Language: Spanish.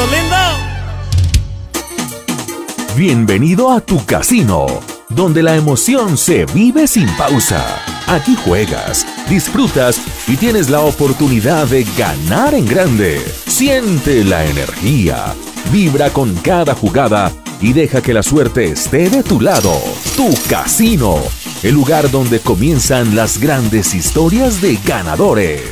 Saludos, lindo. Bienvenido a tu casino, donde la emoción se vive sin pausa. Aquí juegas, disfrutas y tienes la oportunidad de ganar en grande. Siente la energía, vibra con cada jugada y deja que la suerte esté de tu lado. Tu casino, el lugar donde comienzan las grandes historias de ganadores.